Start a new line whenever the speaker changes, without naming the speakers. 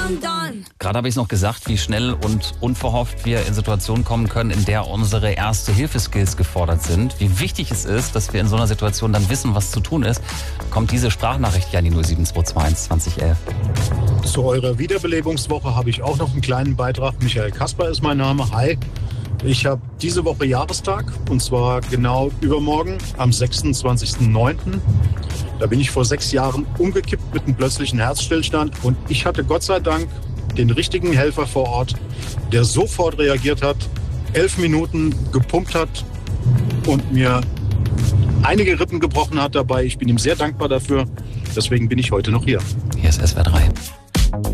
Gerade habe ich es noch gesagt, wie schnell und unverhofft wir in Situationen kommen können, in der unsere Erste-Hilfe-Skills gefordert sind. Wie wichtig es ist, dass wir in so einer Situation dann wissen, was zu tun ist, kommt diese Sprachnachricht ja an die 07221 2011.
Zu eurer Wiederbelebungswoche habe ich auch noch einen kleinen Beitrag. Michael Kasper ist mein Name. Hi. Ich habe diese Woche Jahrestag und zwar genau übermorgen am 26.09. Da bin ich vor 6 Jahren umgekippt mit einem plötzlichen Herzstillstand und ich hatte Gott sei Dank den richtigen Helfer vor Ort, der sofort reagiert hat, 11 Minuten gepumpt hat und mir einige Rippen gebrochen hat dabei. Ich bin ihm sehr dankbar dafür. Deswegen bin ich heute noch hier.
Hier ist SWR 3.